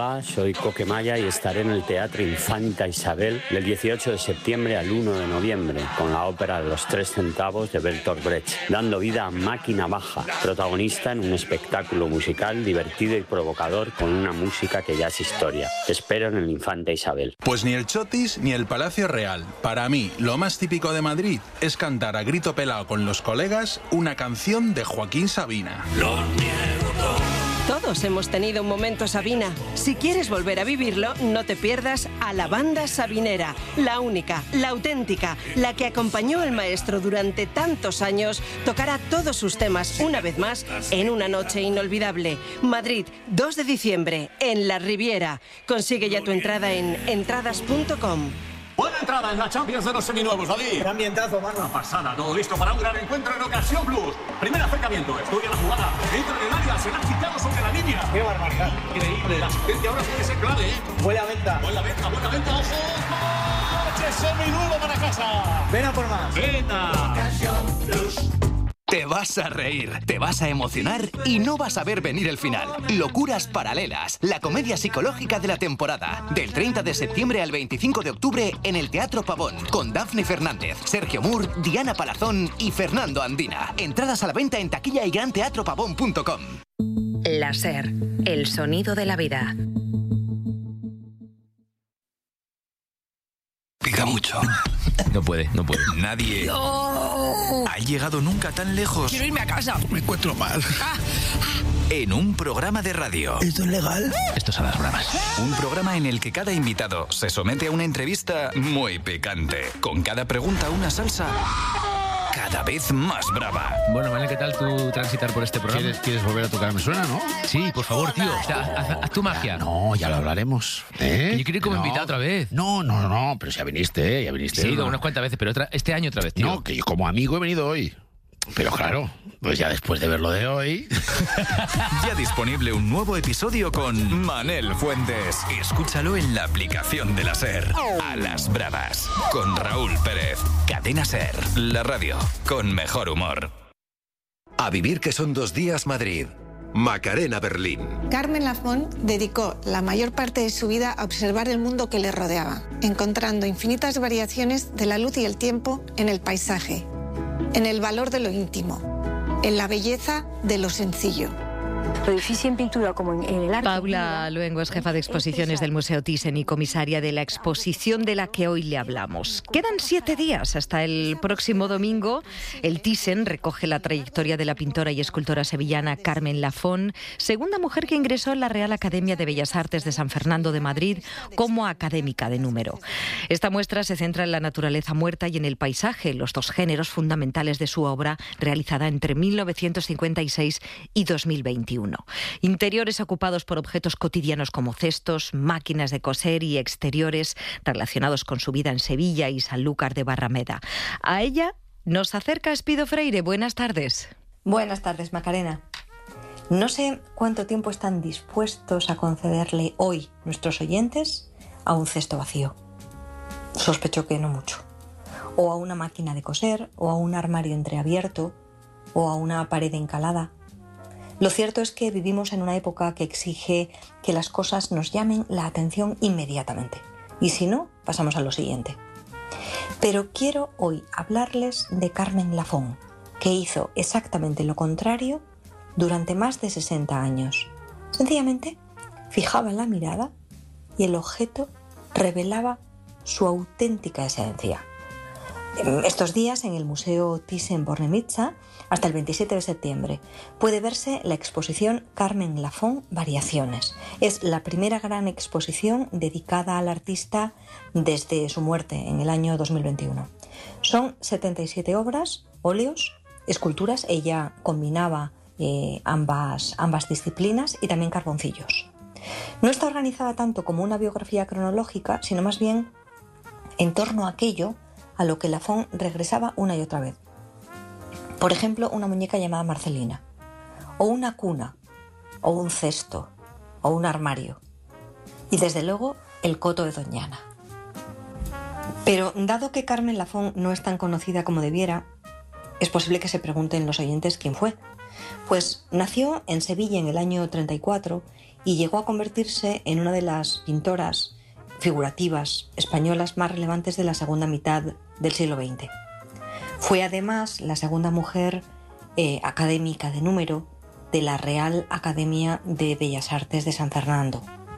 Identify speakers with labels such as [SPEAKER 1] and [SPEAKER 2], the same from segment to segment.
[SPEAKER 1] Hola, soy Coquemaya y estaré en el Teatro Infanta Isabel del 18 de septiembre al 1 de noviembre con la ópera Los Tres Centavos de Bertolt Brecht, dando vida a Máquina Baja, protagonista en un espectáculo musical divertido y provocador con una música que ya es historia. Te espero en el Infanta Isabel.
[SPEAKER 2] Pues ni el Chotis ni el Palacio Real. Para mí, lo más típico de Madrid es cantar a grito pelado con los colegas una canción de Joaquín Sabina.
[SPEAKER 3] Todos hemos tenido un momento Sabina. Si quieres volver a vivirlo, no te pierdas a la banda sabinera, la única, la auténtica, la que acompañó al maestro durante tantos años, tocará todos sus temas una vez más en una noche inolvidable. Madrid, 2 de diciembre, en la Riviera. Consigue ya tu entrada en entradas.com.
[SPEAKER 4] Buena entrada en la Champions de los seminuevos, David.
[SPEAKER 5] Qué ambientazo, mano.
[SPEAKER 4] Una pasada, todo listo para un gran encuentro en Ocasión Plus. Primer acercamiento, estudia la jugada, entra en el área, se la ha quitado sobre la línea.
[SPEAKER 5] Qué barbaridad.
[SPEAKER 4] Increíble, la asistencia ahora tiene que ser clave, ¿eh?
[SPEAKER 5] Buena venta.
[SPEAKER 4] Buena venta, ojo. ¡Coche seminuevo para casa!
[SPEAKER 5] Ven a por más.
[SPEAKER 4] ¡Venga!
[SPEAKER 5] Ocasión Plus.
[SPEAKER 6] Te vas a reír, te vas a emocionar y no vas a ver venir el final. Locuras Paralelas, la comedia psicológica de la temporada. Del 30 de septiembre al 25 de octubre en el Teatro Pavón, con Dafne Fernández, Sergio Moore, Diana Palazón y Fernando Andina. Entradas a la venta en taquilla y granteatropavón.com.
[SPEAKER 7] La SER, el sonido de la vida.
[SPEAKER 8] Pica mucho.
[SPEAKER 9] No puede.
[SPEAKER 8] Nadie ha llegado nunca tan lejos.
[SPEAKER 9] Quiero irme a casa.
[SPEAKER 8] Me encuentro mal. En un programa de radio.
[SPEAKER 5] ¿Esto es legal?
[SPEAKER 9] Esto es a las bravas.
[SPEAKER 8] Un programa en el que cada invitado se somete a una entrevista muy picante. Con cada pregunta una salsa cada vez más brava.
[SPEAKER 9] Bueno, Manel, ¿qué tal tú transitar por este programa?
[SPEAKER 10] ¿Quieres volver a tocar? ¿Me suena, no?
[SPEAKER 9] Sí, por favor, tío. O sea, haz tu magia.
[SPEAKER 10] No, ya lo hablaremos.
[SPEAKER 9] Que yo quiero ir como invitado otra vez.
[SPEAKER 10] No, pero ya viniste.
[SPEAKER 9] Sí, he ido unas cuantas veces, pero este año otra vez, tío.
[SPEAKER 10] No, que yo como amigo he venido hoy. Pero claro, pues ya después de ver lo de hoy...
[SPEAKER 8] Ya disponible un nuevo episodio con Manel Fuentes. Escúchalo en la aplicación de la SER. A las bravas. Con Raúl Pérez. Cadena SER. La radio con mejor humor.
[SPEAKER 11] A vivir que son 2 días Madrid. Macarena Berlín.
[SPEAKER 12] Carmen Lafont dedicó la mayor parte de su vida a observar el mundo que le rodeaba, encontrando infinitas variaciones de la luz y el tiempo en el paisaje, en el valor de lo íntimo, en la belleza de lo sencillo.
[SPEAKER 13] Lo difícil en pintura como en el arte.
[SPEAKER 14] Paula Luengo es jefa de exposiciones del Museo Thyssen y comisaria de la exposición de la que hoy le hablamos. Quedan 7 días hasta el próximo domingo. El Thyssen recoge la trayectoria de la pintora y escultora sevillana Carmen Lafont, segunda mujer que ingresó en la Real Academia de Bellas Artes de San Fernando de Madrid como académica de número. Esta muestra se centra en la naturaleza muerta y en el paisaje, los 2 géneros fundamentales de su obra, realizada entre 1956 y 2021. Interiores ocupados por objetos cotidianos como cestos, máquinas de coser y exteriores relacionados con su vida en Sevilla y Sanlúcar de Barrameda. A ella nos acerca Espido Freire. Buenas tardes.
[SPEAKER 15] Buenas tardes, Macarena. No sé cuánto tiempo están dispuestos a concederle hoy nuestros oyentes a un cesto vacío. Sospecho que no mucho. O a una máquina de coser, o a un armario entreabierto, o a una pared encalada. Lo cierto es que vivimos en una época que exige que las cosas nos llamen la atención inmediatamente. Y si no, pasamos a lo siguiente. Pero quiero hoy hablarles de Carmen Lafont, que hizo exactamente lo contrario durante más de 60 años. Sencillamente, fijaba la mirada y el objeto revelaba su auténtica esencia. Estos días en el Museo Thyssen-Bornemisza, hasta el 27 de septiembre, puede verse la exposición Carmen Lafont Variaciones. Es la primera gran exposición dedicada al artista desde su muerte en el año 2021. Son 77 obras, óleos, esculturas. Ella combinaba ambas disciplinas y también carboncillos. No está organizada tanto como una biografía cronológica, sino más bien en torno a aquello a lo que Lafont regresaba una y otra vez. Por ejemplo, una muñeca llamada Marcelina, o una cuna, o un cesto, o un armario. Y desde luego, el coto de Doñana. Pero dado que Carmen Lafont no es tan conocida como debiera, es posible que se pregunten los oyentes quién fue. Pues nació en Sevilla en el año 34 y llegó a convertirse en una de las pintoras figurativas españolas más relevantes de la segunda mitad del siglo XX. Fue además la segunda mujer académica de número de la Real Academia de Bellas Artes de San Fernando.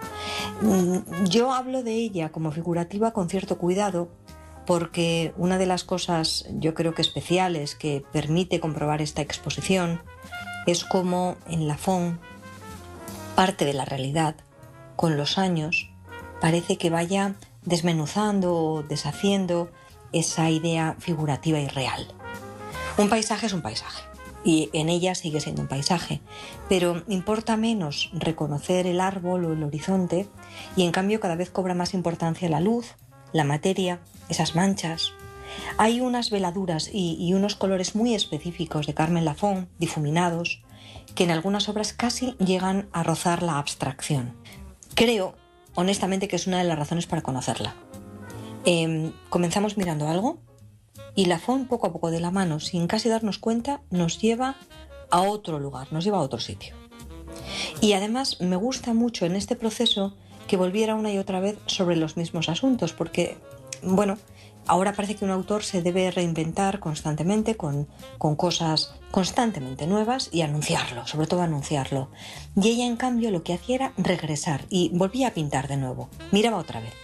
[SPEAKER 15] Yo hablo de ella como figurativa con cierto cuidado porque una de las cosas, yo creo que especiales, que permite comprobar esta exposición es cómo en Lafon parte de la realidad, con los años, parece que vaya desmenuzando o deshaciendo esa idea figurativa y real. Un paisaje es un paisaje y en ella sigue siendo un paisaje, pero importa menos reconocer el árbol o el horizonte y en cambio cada vez cobra más importancia la luz, la materia, esas manchas. Hay unas veladuras y unos colores muy específicos de Carmen Lafon, difuminados, que en algunas obras casi llegan a rozar la abstracción. Creo, honestamente, que es una de las razones para conocerla. Comenzamos mirando algo y Lafon, poco a poco de la mano, sin casi darnos cuenta, nos lleva a otro lugar, nos lleva a otro sitio. Y además me gusta mucho en este proceso que volviera una y otra vez sobre los mismos asuntos, porque, bueno, ahora parece que un autor se debe reinventar constantemente con cosas constantemente nuevas y anunciarlo, sobre todo anunciarlo. Y ella, en cambio, lo que hacía era regresar y volvía a pintar de nuevo, miraba otra vez.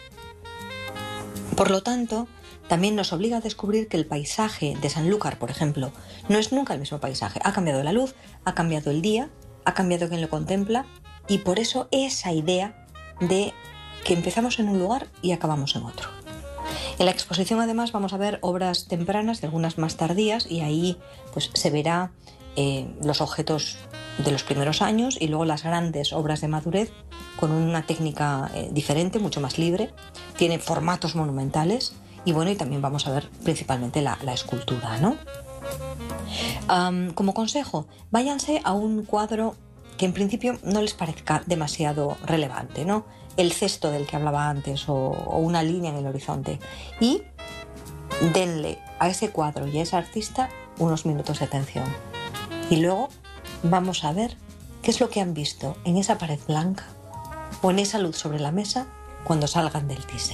[SPEAKER 15] Por lo tanto, también nos obliga a descubrir que el paisaje de Sanlúcar, por ejemplo, no es nunca el mismo paisaje. Ha cambiado la luz, ha cambiado el día, ha cambiado quien lo contempla y por eso esa idea de que empezamos en un lugar y acabamos en otro. En la exposición además vamos a ver obras tempranas y algunas más tardías y ahí pues se verá los objetos de los primeros años y luego las grandes obras de madurez con una técnica diferente, mucho más libre, tiene formatos monumentales y bueno, y también vamos a ver principalmente la escultura, ¿no? Como consejo, váyanse a un cuadro que en principio no les parezca demasiado relevante, ¿no? El cesto del que hablaba antes o una línea en el horizonte y denle a ese cuadro y a ese artista unos minutos de atención. Y luego vamos a ver qué es lo que han visto en esa pared blanca o en esa luz sobre la mesa cuando salgan del Thyssen.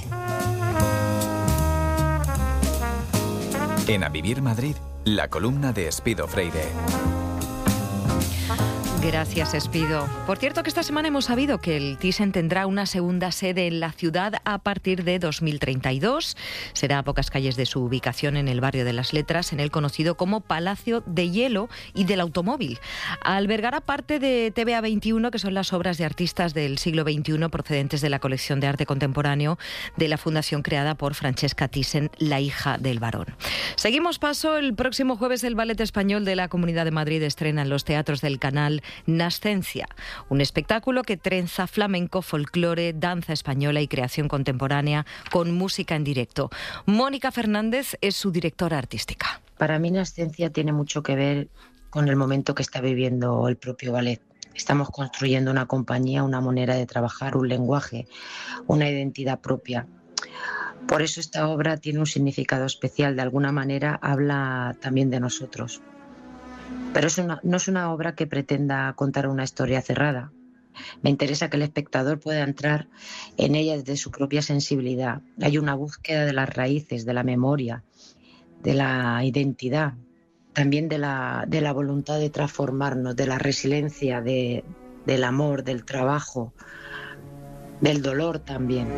[SPEAKER 8] En A Vivir Madrid, la columna de Espido Freire.
[SPEAKER 14] Gracias, Espido. Por cierto, que esta semana hemos sabido que el Thyssen tendrá una segunda sede en la ciudad a partir de 2032. Será a pocas calles de su ubicación en el barrio de Las Letras, en el conocido como Palacio de Hielo y del Automóvil. Albergará parte de TVA 21, que son las obras de artistas del siglo XXI procedentes de la colección de arte contemporáneo de la fundación creada por Francesca Thyssen, la hija del barón. Seguimos paso. El próximo jueves el Ballet Español de la Comunidad de Madrid estrena en los teatros del Canal Nascencia, un espectáculo que trenza flamenco, folclore, danza española y creación contemporánea con música en directo. Mónica Fernández es su directora artística.
[SPEAKER 16] Para mí Nascencia tiene mucho que ver con el momento que está viviendo el propio ballet. Estamos construyendo una compañía, una manera de trabajar, un lenguaje, una identidad propia. Por eso esta obra tiene un significado especial, de alguna manera habla también de nosotros. Pero no es una obra que pretenda contar una historia cerrada. Me interesa que el espectador pueda entrar en ella desde su propia sensibilidad. Hay una búsqueda de las raíces, de la memoria, de la identidad, también de la voluntad de transformarnos, de la resiliencia, del amor, del trabajo, del dolor también.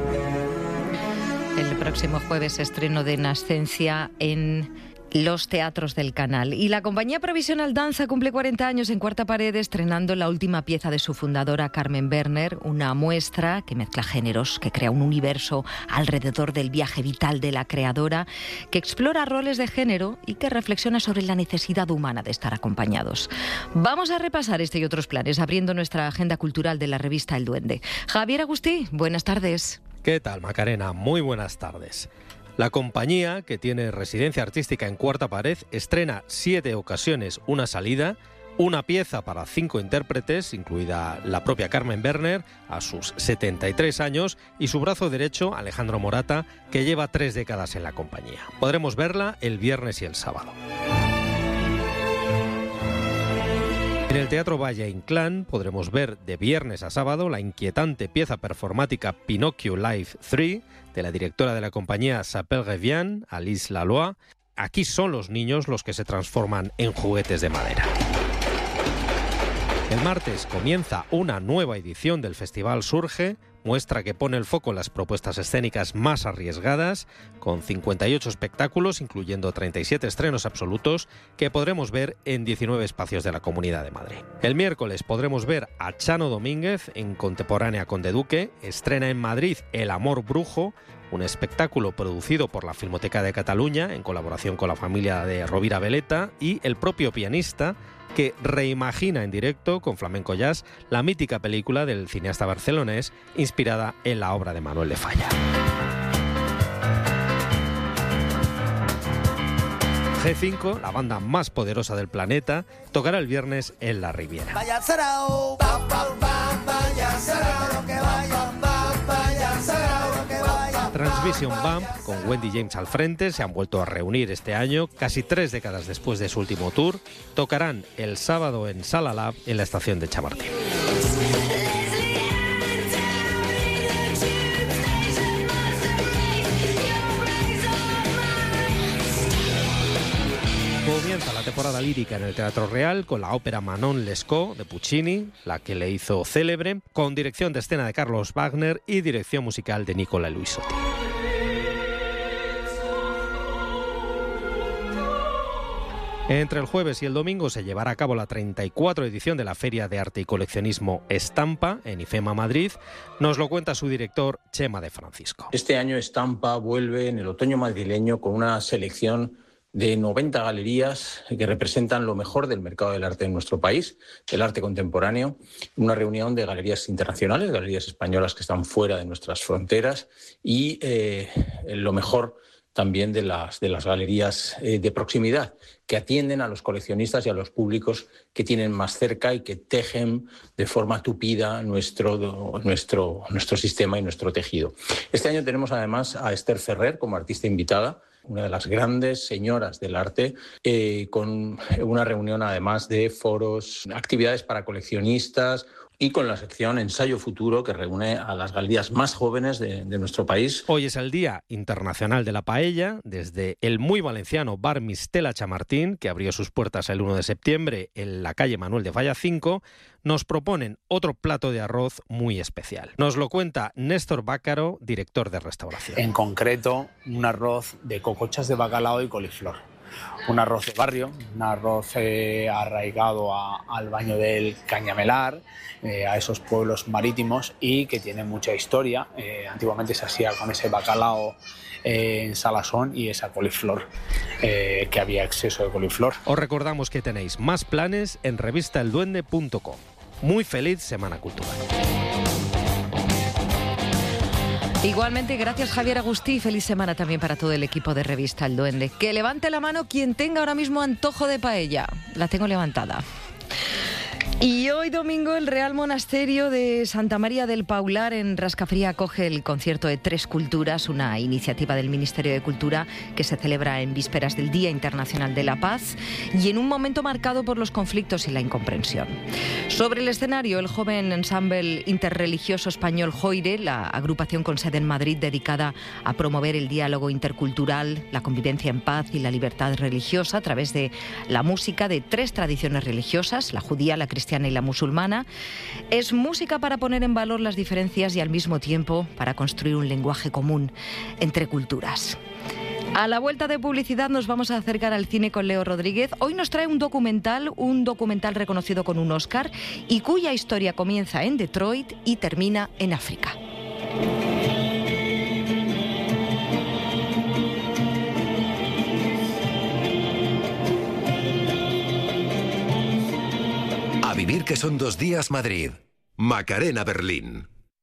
[SPEAKER 14] El próximo jueves estreno de Nascencia en los teatros del Canal. Y la compañía Provisional Danza cumple 40 años en Cuarta Pared, estrenando la última pieza de su fundadora Carmen Werner, una muestra que mezcla géneros, que crea un universo alrededor del viaje vital de la creadora, que explora roles de género y que reflexiona sobre la necesidad humana de estar acompañados. Vamos a repasar este y otros planes, abriendo nuestra agenda cultural de la revista El Duende. Javier Agustí, buenas tardes.
[SPEAKER 17] ¿Qué tal, Macarena? Muy buenas tardes. La compañía, que tiene residencia artística en Cuarta Pared, estrena 7 ocasiones una salida, una pieza para 5 intérpretes, incluida la propia Carmen Werner, a sus 73 años, y su brazo derecho, Alejandro Morata, que lleva 3 décadas en la compañía. Podremos verla el viernes y el sábado. En el Teatro Valle Inclán podremos ver de viernes a sábado la inquietante pieza performática Pinocchio Live 3 de la directora de la compañía Sapel Revian, Alice Laloy. Aquí son los niños los que se transforman en juguetes de madera. El martes comienza una nueva edición del Festival Surge, muestra que pone el foco en las propuestas escénicas más arriesgadas, con 58 espectáculos, incluyendo 37 estrenos absolutos, que podremos ver en 19 espacios de la Comunidad de Madrid. El miércoles podremos ver a Chano Domínguez en Contemporánea Conde Duque, estrena en Madrid El Amor Brujo, un espectáculo producido por la Filmoteca de Cataluña, en colaboración con la familia de Rovira Veleta y el propio pianista, que reimagina en directo con flamenco jazz la mítica película del cineasta barcelonés inspirada en la obra de Manuel de Falla. G5, la banda más poderosa del planeta, tocará el viernes en La Riviera.
[SPEAKER 5] Vaya sarao, vaya sarao, lo que vaya, vaya sarao, lo que vaya.
[SPEAKER 17] Transvision Band, con Wendy James al frente, se han vuelto a reunir este año, casi 3 décadas después de su último tour. Tocarán el sábado en Sala Lab, en la estación de Chamartín. Comienza la temporada lírica en el Teatro Real con la ópera Manon Lescaut de Puccini, la que le hizo célebre, con dirección de escena de Carlos Wagner y dirección musical de Nicola Luisotti. Entre el jueves y el domingo se llevará a cabo la 34 edición de la Feria de Arte y Coleccionismo Estampa en IFEMA Madrid. Nos lo cuenta su director, Chema de Francisco.
[SPEAKER 18] Este año Estampa vuelve en el otoño madrileño con una selección de 90 galerías que representan lo mejor del mercado del arte en nuestro país, el arte contemporáneo, una reunión de galerías internacionales, galerías españolas que están fuera de nuestras fronteras y lo mejor también de las galerías de proximidad, que atienden a los coleccionistas y a los públicos que tienen más cerca y que tejen de forma tupida nuestro sistema y nuestro tejido. Este año tenemos además a Esther Ferrer como artista invitada, una de las grandes señoras del arte, con una reunión además de foros, actividades para coleccionistas y con la sección Ensayo Futuro, que reúne a las galerías más jóvenes de nuestro país.
[SPEAKER 17] Hoy es el Día Internacional de la Paella. Desde el muy valenciano Bar Mistela Chamartín, que abrió sus puertas el 1 de septiembre en la calle Manuel de Falla 5, nos proponen otro plato de arroz muy especial. Nos lo cuenta Néstor Bácaro, director de restauración.
[SPEAKER 19] En concreto, un arroz de cocochas de bacalao y coliflor. Un arroz de barrio, un arroz arraigado al baño del Cañamelar, a esos pueblos marítimos y que tiene mucha historia. Antiguamente se hacía con ese bacalao en salazón y esa coliflor, que había exceso de coliflor.
[SPEAKER 17] Os recordamos que tenéis más planes en revistaelduende.com. Muy feliz Semana Cultural.
[SPEAKER 14] Igualmente, gracias Javier Agustí. Feliz semana también para todo el equipo de Revista El Duende. Que levante la mano quien tenga ahora mismo antojo de paella. La tengo levantada. Y hoy domingo el Real Monasterio de Santa María del Paular en Rascafría acoge el concierto de Tres Culturas, una iniciativa del Ministerio de Cultura que se celebra en vísperas del Día Internacional de la Paz y en un momento marcado por los conflictos y la incomprensión. Sobre el escenario, el joven ensamble interreligioso español Joire, la agrupación con sede en Madrid dedicada a promover el diálogo intercultural, la convivencia en paz y la libertad religiosa a través de la música de 3 tradiciones religiosas, la judía, la cristiana y la musulmana. Es música para poner en valor las diferencias y al mismo tiempo para construir un lenguaje común entre culturas. A la vuelta de publicidad nos vamos a acercar al cine con Leo Rodríguez. Hoy nos trae un documental reconocido con un Oscar y cuya historia comienza en Detroit y termina en África.
[SPEAKER 11] A vivir que son 2 días Madrid. Macarena Berlín.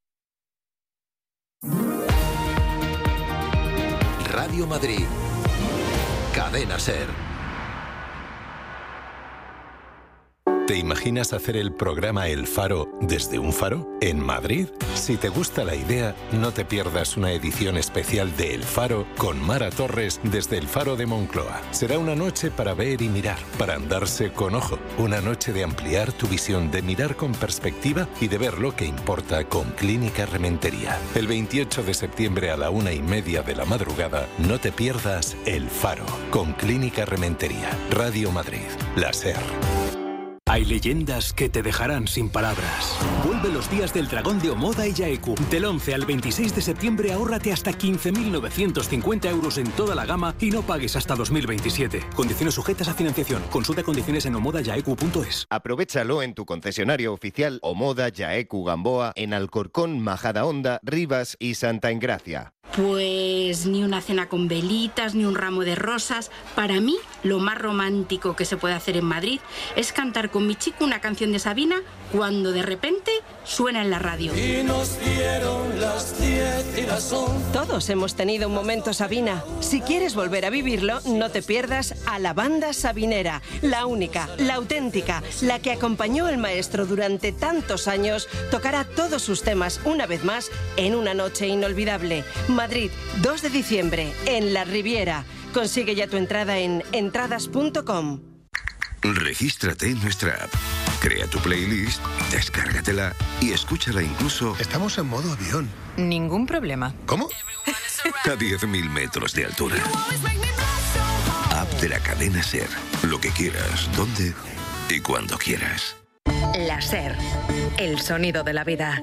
[SPEAKER 11] Radio Madrid. Cadena SER. ¿Te imaginas hacer el programa El Faro desde un faro en Madrid? Si te gusta la idea, no te pierdas una edición especial de El Faro con Mara Torres desde el Faro de Moncloa. Será una noche para ver y mirar, para andarse con ojo. Una noche de ampliar tu visión, de mirar con perspectiva y de ver lo que importa con Clínica Rementería. El 28 de septiembre a la 1:30 de la madrugada, no te pierdas El Faro con Clínica Rementería. Radio Madrid, la SER.
[SPEAKER 20] Hay leyendas que te dejarán sin palabras. Vuelve los días del dragón de Omoda y Yaeku. Del 11 al 26 de septiembre ahórrate hasta 15.950 euros en toda la gama y no pagues hasta 2027. Condiciones sujetas a financiación. Consulta condiciones en omodayaeku.es.
[SPEAKER 21] Aprovechalo en tu concesionario oficial Omoda Yaeku Gamboa en Alcorcón, Majadahonda, Rivas y Santa Engracia.
[SPEAKER 22] Pues ni una cena con velitas, ni un ramo de rosas. Para mí, lo más romántico que se puede hacer en Madrid es cantar con mi chico una canción de Sabina cuando de repente suena en la radio.
[SPEAKER 5] Y nos dieron las 10 y las 11.
[SPEAKER 3] Todos hemos tenido un momento Sabina. Si quieres volver a vivirlo, no te pierdas a la banda sabinera. La única, la auténtica, la que acompañó al maestro durante tantos años, tocará todos sus temas una vez más en una noche inolvidable. Madrid, 2 de diciembre, en La Riviera. Consigue ya tu entrada en entradas.com.
[SPEAKER 23] Regístrate en nuestra app. Crea tu playlist, descárgatela y escúchala incluso...
[SPEAKER 24] Estamos en modo avión.
[SPEAKER 25] Ningún problema.
[SPEAKER 24] ¿Cómo?
[SPEAKER 23] A 10.000 metros de altura. App de la cadena SER. Lo que quieras, donde y cuando quieras.
[SPEAKER 7] La SER, el sonido de la vida.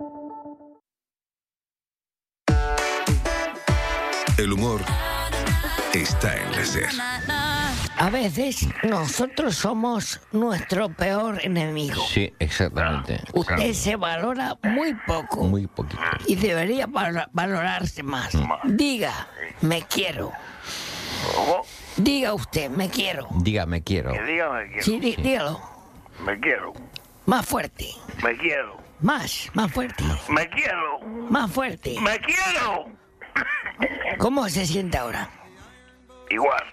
[SPEAKER 23] El humor está en la SER.
[SPEAKER 26] A veces nosotros somos nuestro peor enemigo.
[SPEAKER 10] Sí, exactamente.
[SPEAKER 26] Usted
[SPEAKER 10] Claro.
[SPEAKER 26] se valora muy poco.
[SPEAKER 10] Muy poquito.
[SPEAKER 26] Y debería valorarse más. Diga, me quiero. Diga usted, me quiero.
[SPEAKER 10] Diga, me quiero.
[SPEAKER 26] Diga, me quiero. Sí, dígalo.
[SPEAKER 10] Me quiero.
[SPEAKER 26] Más fuerte.
[SPEAKER 10] Me quiero.
[SPEAKER 26] Más fuerte.
[SPEAKER 10] Me quiero.
[SPEAKER 26] Más fuerte.
[SPEAKER 10] Me quiero.
[SPEAKER 26] ¿Cómo se siente ahora?
[SPEAKER 10] Igual.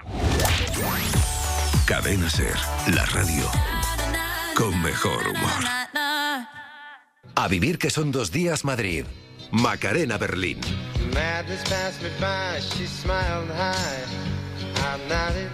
[SPEAKER 23] Cadena SER, la radio con mejor humor.
[SPEAKER 11] A vivir que son 2 días Madrid. Macarena Berlín.
[SPEAKER 5] Madness passed me by, she smiled high. I nodded.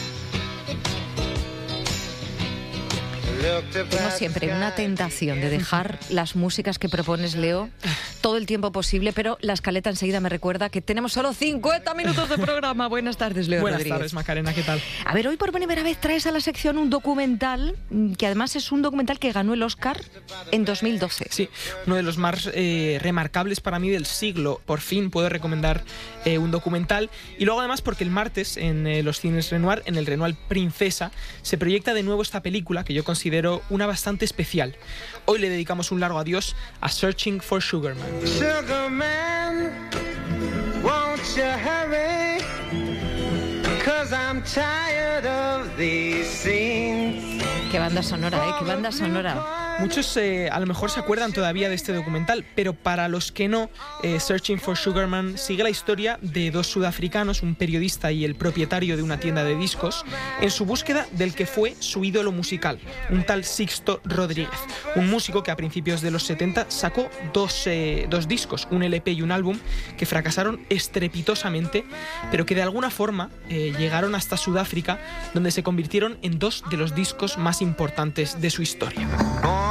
[SPEAKER 14] Tengo siempre una tentación de dejar las músicas que propones, Leo, todo el tiempo posible, pero la escaleta enseguida me recuerda que tenemos solo 50 minutos de programa. Buenas tardes, Leo
[SPEAKER 27] Buenas
[SPEAKER 14] Rodríguez.
[SPEAKER 27] tardes, Macarena, ¿qué tal?
[SPEAKER 14] A ver, hoy por primera vez traes a la sección un documental, que además es un documental que ganó el Oscar en 2012.
[SPEAKER 27] Sí, uno de los más remarcables para mí del siglo. Por fin puedo recomendar un documental. Y luego además porque el martes en los cines Renoir, en el Renoir Princesa, se proyecta de nuevo esta película que yo considero una bastante especial. Hoy le dedicamos un largo adiós a Searching for Sugar Man.
[SPEAKER 5] Sugar man, won't you hurry? 'Cause I'm tired of these scenes.
[SPEAKER 14] Qué banda sonora, qué banda sonora.
[SPEAKER 27] Muchos a lo mejor se acuerdan todavía de este documental, pero para los que no, Searching for Sugar Man sigue la historia de 2 sudafricanos, un periodista y el propietario de una tienda de discos, en su búsqueda del que fue su ídolo musical, un tal Sixto Rodríguez, un músico que a principios de los 70 sacó dos discos, un LP y un álbum, que fracasaron estrepitosamente, pero que de alguna forma llegaron hasta Sudáfrica, donde se convirtieron en 2 de los discos más importantes de su historia.